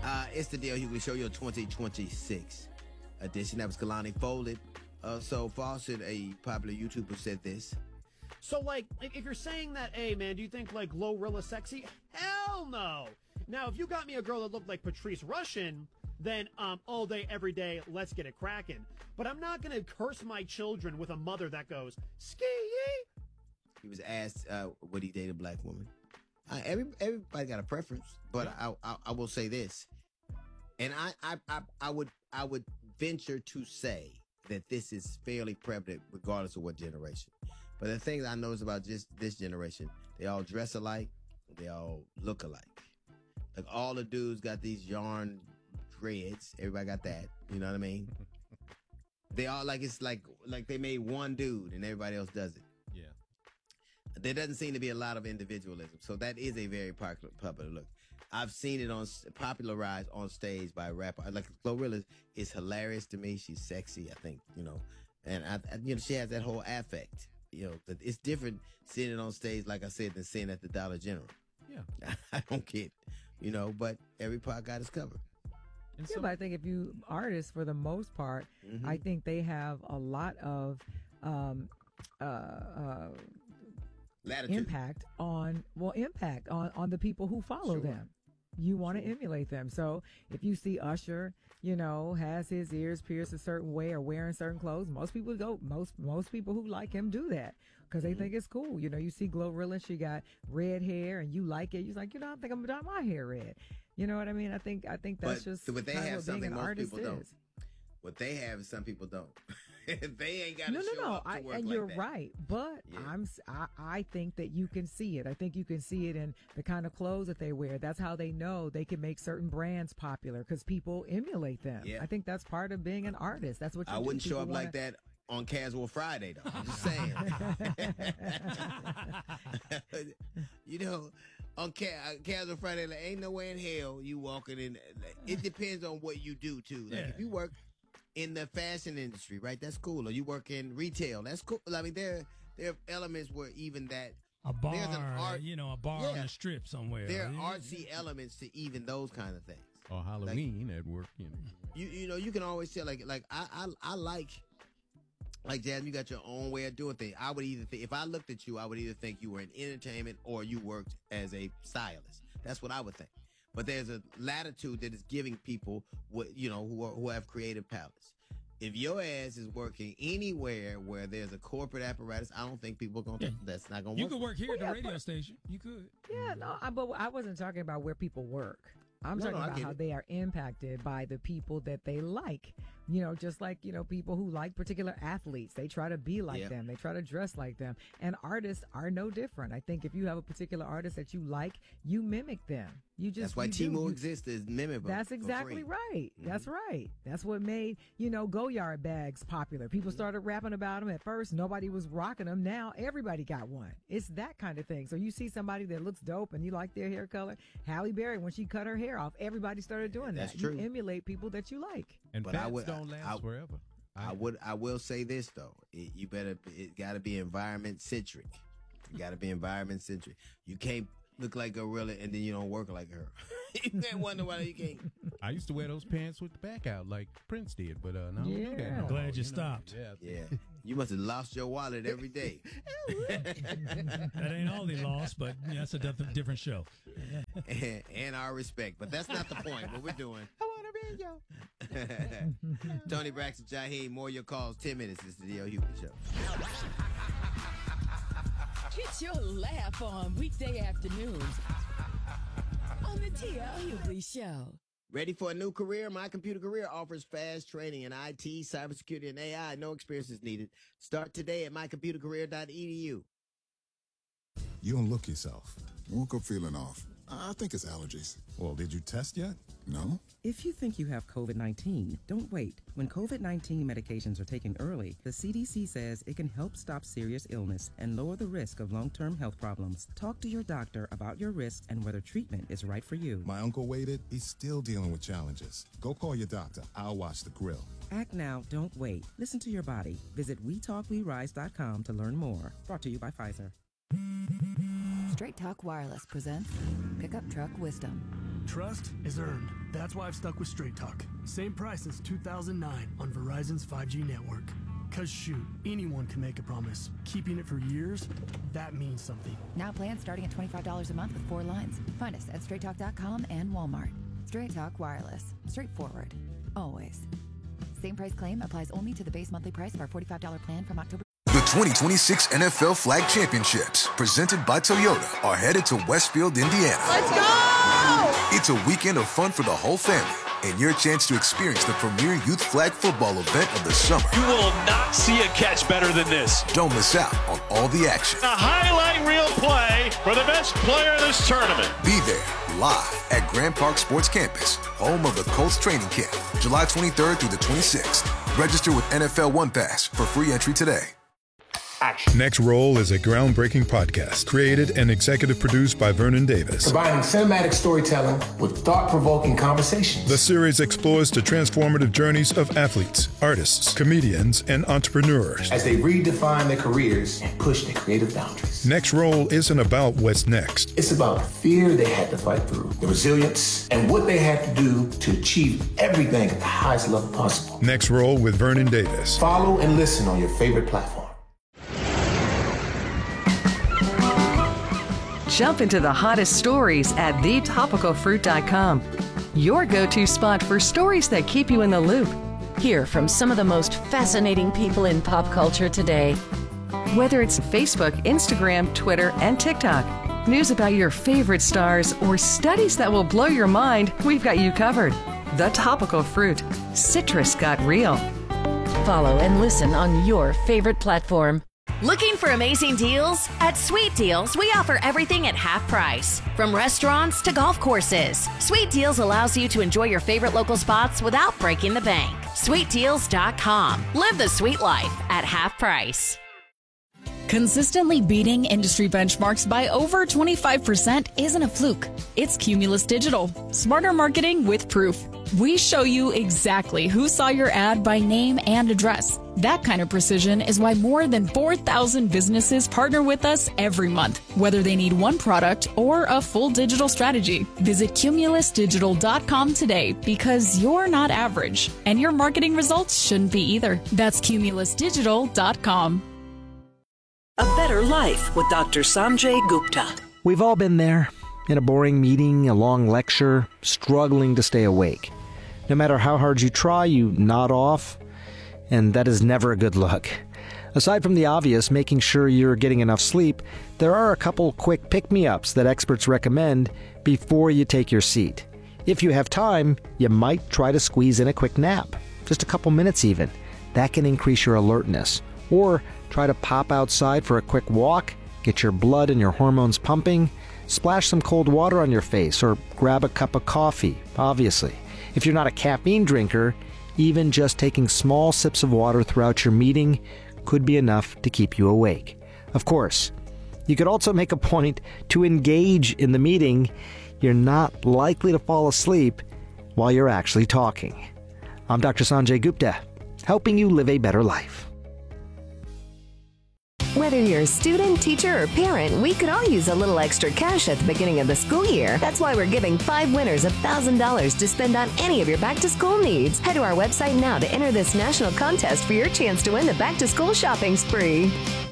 It's the Dale Hughley Show, your 2026 edition. That was Kalani Folded. So Fawcett, a popular YouTuber, said this. So, like, if you're saying that, hey, man, do you think, like, Glorilla's sexy? Hell no! Now, if you got me a girl that looked like Patrice Rushen, then all day, every day, let's get it cracking. But I'm not going to curse my children with a mother that goes, ski. He was asked, would he date a black woman? Everybody got a preference, but I will say this, and I would venture to say that this is fairly prevalent regardless of what generation. But the thing I notice about just this generation, they all dress alike, they all look alike. Like all the dudes got these yarn dreads, everybody got that, you know what I mean? They all it's like they made one dude and everybody else does it. Yeah. There doesn't seem to be a lot of individualism, so that is a very popular look. I've seen it popularized on stage by a rapper. Like Glorilla is hilarious to me. She's sexy, I think, and she has that whole affect. It's different seeing it on stage, like I said, than seeing it at the Dollar General. Yeah, I don't get, but every part got his cover. But I think if you artists, for the most part, I think they have a lot of impact on the people who follow them. You want to emulate them. So if you see Usher, has his ears pierced a certain way or wearing certain clothes, most people who like him do that because they think it's cool. You see Glorilla, she got red hair and you like it. You're like, I think I'm gonna dye my hair red. You know what I mean? I think that's just but they have something most people don't. What they have is some people don't. They ain't got to show up to work and like you're that. right, but yeah. I think that you can see it. I think you can see it in the kind of clothes that they wear. That's how they know they can make certain brands popular because people emulate them. Yeah. I think that's part of being an artist. That's what you do. I wouldn't show up like that on Casual Friday, though. I'm just saying. On Casual Friday, ain't nowhere in hell you walking in. It depends on what you do, too. If you work in the fashion industry, right, that's cool. Or you work in retail, that's cool. I mean, there are elements where even that. A bar, a bar on the strip somewhere. There are artsy elements to even those kind of things. Or Halloween at work, You can always tell, I like Jasmine, you got your own way of doing things. I would either think, if I looked at you, I would either think you were in entertainment or you worked as a stylist. That's what I would think. But there's a latitude that is giving people who have creative palettes. If your ass is working anywhere where there's a corporate apparatus, I don't think people are going to. That's not going to work. You could work here at the radio station. You could. Yeah, no, but I wasn't talking about where people work. I'm talking about how they are impacted by the people that they like. Just like, people who like particular athletes. They try to be like them. They try to dress like them. And artists are no different. I think if you have a particular artist that you like, you mimic them. That's why Timo exists, is mimic. That's exactly right. Mm-hmm. That's right. That's what made, Goyard bags popular. People started rapping about them at first. Nobody was rocking them. Now everybody got one. It's that kind of thing. So you see somebody that looks dope and you like their hair color. Halle Berry, when she cut her hair off, everybody started doing that. That's true. You emulate people that you like. And fads don't last forever. I will say this though. It got to be environment centric. You got to be environment centric. You can't look like Gorilla and then you don't work like her. You can't wonder why you can't. I used to wear those pants with the back out like Prince did, but now I don't do that. I'm glad you stopped. Yeah. You must have lost your wallet every day. That ain't all they lost, but that's a different show. And our respect, but that's not the point. What we're doing. I want to be yo. Tony Braxton, Jaheim, more of your calls. 10 minutes. It's the D.L. Hughley Show. Get your laugh on weekday afternoons on the D.L. Hughley Show. Ready for a new career? My Computer Career offers fast training in IT, cybersecurity, and AI. No experience is needed. Start today at mycomputercareer.edu. You don't look yourself. Woke up feeling off. I think it's allergies. Well, did you test yet? No? If you think you have COVID-19, don't wait. When COVID-19 medications are taken early, the CDC says it can help stop serious illness and lower the risk of long-term health problems. Talk to your doctor about your risks and whether treatment is right for you. My uncle waited. He's still dealing with challenges. Go call your doctor. I'll watch the grill. Act now, don't wait. Listen to your body. Visit WeTalkWeRise.com to learn more. Brought to you by Pfizer. Straight Talk Wireless presents Pickup Truck Wisdom. Trust is earned. That's why I've stuck with Straight Talk. Same price since 2009 on Verizon's 5G network. Cause shoot, anyone can make a promise. Keeping it for years, that means something. Now plans starting at $25 a month with 4 lines. Find us at straighttalk.com and Walmart. Straight Talk Wireless. Straightforward. Always. Same price claim applies only to the base monthly price of our $45 plan from October. The 2026 NFL Flag Championships, presented by Toyota, are headed to Westfield, Indiana. Let's go! It's a weekend of fun for the whole family and your chance to experience the premier youth flag football event of the summer. You will not see a catch better than this. Don't miss out on all the action. A highlight reel play for the best player of this tournament. Be there live at Grand Park Sports Campus, home of the Colts training camp, July 23rd through the 26th. Register with NFL One Pass for free entry today. Next Roll is a groundbreaking podcast created and executive produced by Vernon Davis. Combining cinematic storytelling with thought-provoking conversations. The series explores the transformative journeys of athletes, artists, comedians, and entrepreneurs as they redefine their careers and push their creative boundaries. Next Roll isn't about what's next. It's about the fear they had to fight through, the resilience, and what they had to do to achieve everything at the highest level possible. Next Roll with Vernon Davis. Follow and listen on your favorite platform. Jump into the hottest stories at thetopicalfruit.com. Your go-to spot for stories that keep you in the loop. Hear from some of the most fascinating people in pop culture today. Whether it's Facebook, Instagram, Twitter, and TikTok, news about your favorite stars, or studies that will blow your mind, we've got you covered. The Topical Fruit. Citrus got real. Follow and listen on your favorite platform. Looking for amazing deals? At Sweet Deals, we offer everything at half price. From restaurants to golf courses, Sweet Deals allows you to enjoy your favorite local spots without breaking the bank. SweetDeals.com. Live the sweet life at half price. Consistently beating industry benchmarks by over 25% isn't a fluke. It's Cumulus Digital. Smarter marketing with proof. We show you exactly who saw your ad by name and address. That kind of precision is why more than 4,000 businesses partner with us every month, whether they need one product or a full digital strategy. Visit cumulusdigital.com today because you're not average, and your marketing results shouldn't be either. That's cumulusdigital.com. A Better Life with Dr. Sanjay Gupta. We've all been there. In a boring meeting, a long lecture, struggling to stay awake. No matter how hard you try, you nod off, and that is never a good look. Aside from the obvious, making sure you're getting enough sleep, there are a couple quick pick-me-ups that experts recommend before you take your seat. If you have time, you might try to squeeze in a quick nap, just a couple minutes even. That can increase your alertness. Or try to pop outside for a quick walk, get your blood and your hormones pumping, splash some cold water on your face, or grab a cup of coffee, obviously. If you're not a caffeine drinker, even just taking small sips of water throughout your meeting could be enough to keep you awake. Of course, you could also make a point to engage in the meeting. You're not likely to fall asleep while you're actually talking. I'm Dr. Sanjay Gupta, helping you live a better life. Whether you're a student, teacher, or parent, we could all use a little extra cash at the beginning of the school year. That's why we're giving 5 winners $1,000 to spend on any of your back-to-school needs. Head to our website now to enter this national contest for your chance to win the back-to-school shopping spree.